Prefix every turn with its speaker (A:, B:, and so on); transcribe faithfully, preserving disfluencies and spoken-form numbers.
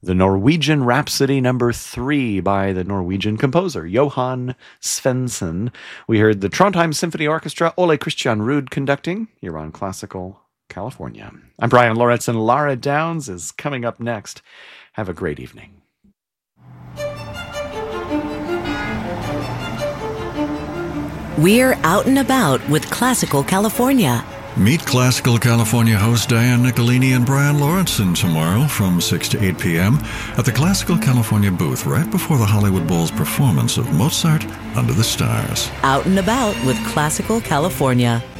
A: the Norwegian Rhapsody number three by the Norwegian composer Johan Svensson. We heard the Trondheim Symphony Orchestra, Ole Christian Ruud conducting, here on Classical California. I'm Brian Lawrence, and Lara Downs is coming up next. Have a great evening.
B: We're out and about with Classical California.
C: Meet Classical California host Diane Nicolini and Brian Lawrenson tomorrow from six to eight p.m. at the Classical California booth right before the Hollywood Bowl's performance of Mozart Under the Stars.
B: Out and about with Classical California.